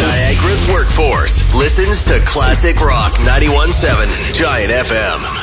Niagara's workforce listens to Classic Rock 91.7 Giant FM.